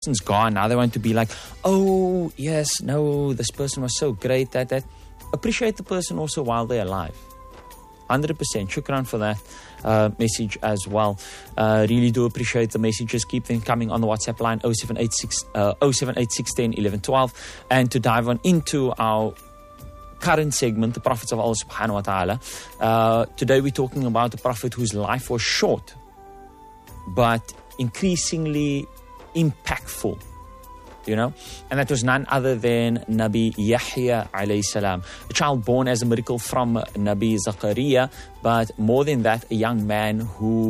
person's gone. Now they want to be like, oh, yes, no, this person was so great. That. Appreciate the person also while they're alive. 100%. Shukran for that message as well. Really do appreciate the messages. Keep them coming on the WhatsApp line 0786 10 11 12. And to dive on into our current segment, the prophets of Allah subhanahu wa ta'ala. Today we're talking about a prophet whose life was short, but increasingly impactful. And that was none other than Nabi Yahya alayhi salam, a child born as a miracle from Nabi Zakaria, but more than that, a young man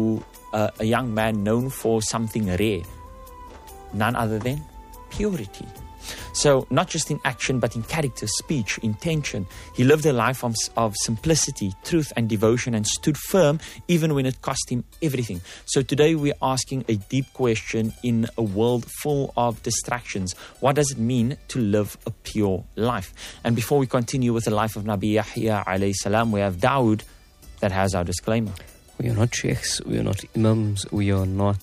known for something rare, none other than purity. So not just in action, but in character, speech, intention. He lived a life of simplicity, truth and devotion, and stood firm even when it cost him everything. So today we're asking a deep question in a world full of distractions. What does it mean to live a pure life? And before we continue with the life of Nabi Yahya alayhi salam, we have Dawood that has our disclaimer. We are not sheikhs, we are not imams, we are not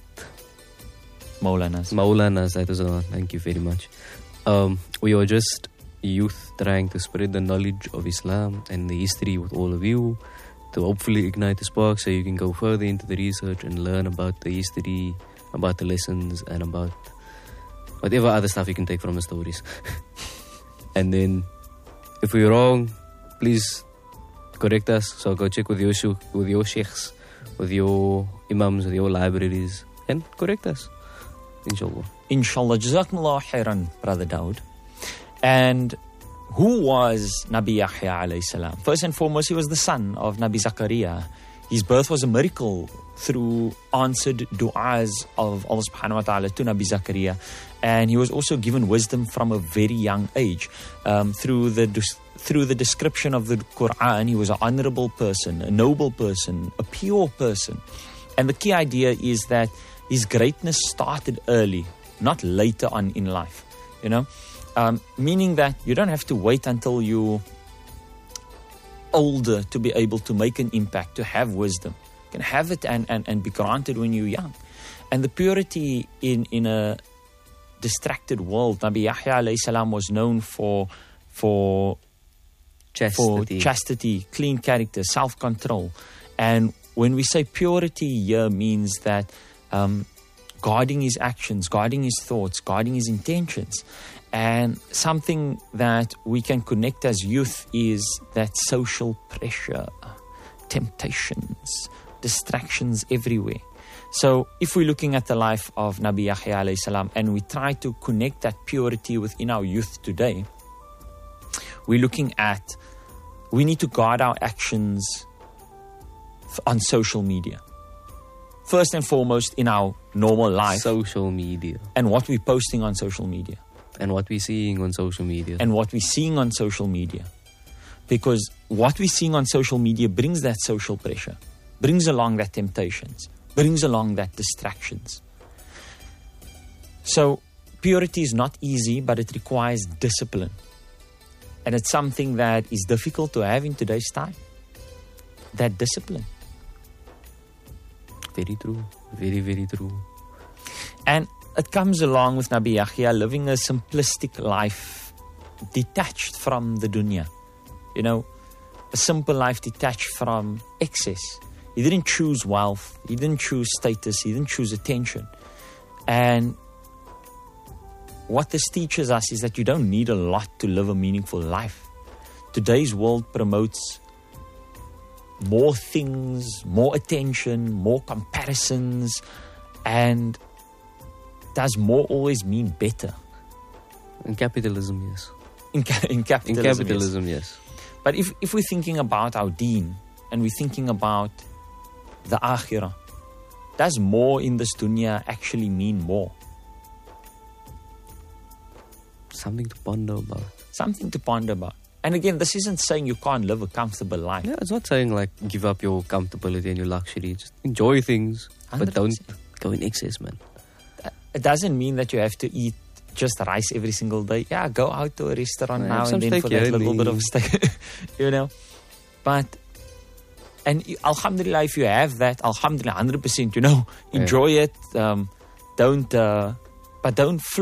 Maulanas, that is a thank you very much. We are just youth trying to spread the knowledge of Islam and the history with all of you, to hopefully ignite the spark so you can go further into the research and learn about the history, about the lessons, and about whatever other stuff you can take from the stories. And then, if we're wrong, please correct us. So go check with your sheikhs, with your imams, with your libraries, and correct us. Inshallah. Jazakumullah khairan, Brother Dawood. And who was Nabi Yahya alayhi salam? First and foremost, he was the son of Nabi Zakaria. His birth was a miracle through answered du'as of Allah subhanahu wa ta'ala to Nabi Zakaria. And he was also given wisdom from a very young age. Through the description of the Quran, he was an honorable person, a noble person, a pure person. And the key idea is that his greatness started early, not later on in life, meaning that you don't have to wait until you're older to be able to make an impact, to have wisdom. You can have it and be granted when you're young. And the purity in a distracted world, Nabi Yahya alayhi salam was known for chastity, clean character, self-control. And when we say purity here means that guarding his actions, guarding his thoughts, guarding his intentions. And something that we can connect as youth is that social pressure, temptations, distractions everywhere. So if we're looking at the life of Nabi Yahya alayhi salam and we try to connect that purity within our youth today, we're looking at, we need to guard our actions on social media. First and foremost in our normal life. Social media. And what we're posting on social media. And what we're seeing on social media. Because what we're seeing on social media brings that social pressure, brings along that temptations, brings along that distractions. So purity is not easy, but it requires discipline. And it's something that is difficult to have in today's time. That discipline. Very true. Very, very true. And it comes along with Nabi Yahya living a simplistic life, detached from the dunya. A simple life detached from excess. He didn't choose wealth. He didn't choose status. He didn't choose attention. And what this teaches us is that you don't need a lot to live a meaningful life. Today's world promotes more things, more attention, more comparisons, and does more always mean better? In capitalism, yes. In capitalism, yes. But if we're thinking about our deen and we're thinking about the akhirah, does more in this dunya actually mean more? Something to ponder about. And again, this isn't saying you can't live a comfortable life. Yeah, it's not saying like give up your comfortability and your luxury. Just enjoy things, 100%. But don't go in excess, man. It doesn't mean that you have to eat just rice every single day. Yeah, go out to a restaurant now and then for that little bit of steak, But, and alhamdulillah, if you have that, alhamdulillah, 100%, enjoy it. Don't